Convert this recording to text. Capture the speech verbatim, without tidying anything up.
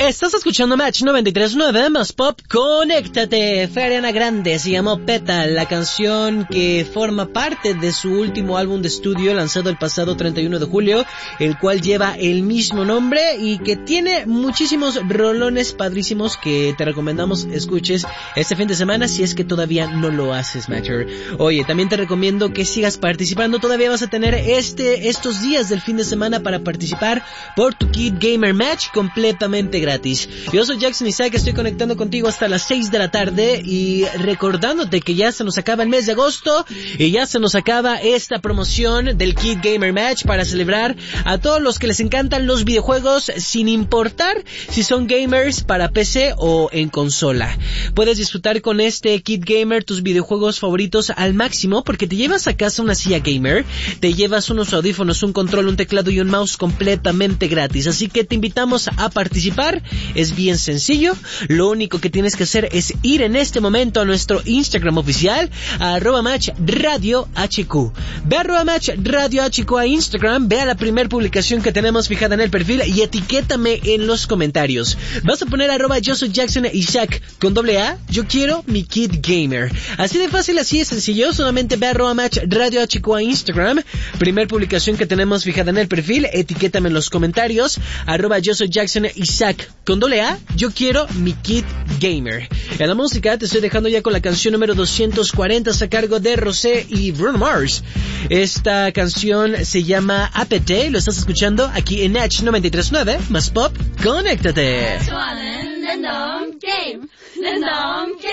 Estás escuchando Match noventa y tres punto nueve más Pop. Conéctate. Fue Ariana Grande, se llamó Petal, la canción que forma parte de su último álbum de estudio lanzado el pasado treinta y uno de julio, el cual lleva el mismo nombre y que tiene muchísimos rolones padrísimos que te recomendamos escuches este fin de semana si es que todavía no lo haces, Matcher. Oye, también te recomiendo que sigas participando. Todavía vas a tener este estos días del fin de semana para participar por tu Kid Gamer Match completamente gratis. Yo soy Jackson Isaac, estoy conectando contigo hasta las seis de la tarde y recordándote que ya se nos acaba el mes de agosto y ya se nos acaba esta promoción del Kid Gamer Match para celebrar a todos los que les encantan los videojuegos sin importar si son gamers para P C o en consola. Puedes disfrutar con este Kid Gamer tus videojuegos favoritos al máximo porque te llevas a casa una silla gamer, te llevas unos audífonos, un control, un teclado y un mouse completamente gratis. Así que te invitamos a participar. Es bien sencillo, lo único que tienes que hacer es ir en este momento a nuestro Instagram oficial, a arroba match radio hq. Ve a arroba match radio hq a Instagram, ve a la primer publicación que tenemos fijada en el perfil y etiquétame en los comentarios. Vas a poner arroba yo soy Jackson Isaac con doble A, yo quiero mi Kid Gamer. Así de fácil, así de sencillo, solamente ve a arroba match radio hq a Instagram, primer publicación que tenemos fijada en el perfil, etiquétame en los comentarios, arroba yo soy Jackson Isaac con doble A, yo quiero mi Kid Gamer. En la música te estoy dejando ya con la canción número doscientos cuarenta a cargo de Rosé y Bruno Mars. Esta canción se llama Apete, lo estás escuchando aquí en Match noventa y tres punto nueve más Pop. Conéctate.